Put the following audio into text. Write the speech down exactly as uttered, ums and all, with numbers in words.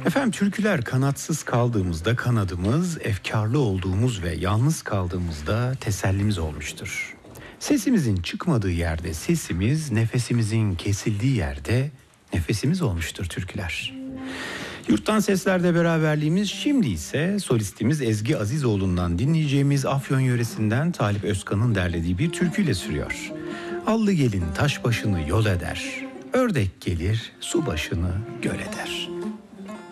Efendim türküler kanatsız kaldığımızda kanadımız, efkarlı olduğumuz ve yalnız kaldığımızda tesellimiz olmuştur. Sesimizin çıkmadığı yerde sesimiz, nefesimizin kesildiği yerde nefesimiz olmuştur türküler. Yurttan Sesler'de beraberliğimiz şimdi ise solistimiz Ezgi Azizoğlu'ndan dinleyeceğimiz Afyon yöresinden Talip Özkan'ın derlediği bir türküyle sürüyor. Allı gelin taş başını yol eder, ördek gelir su başını göl eder.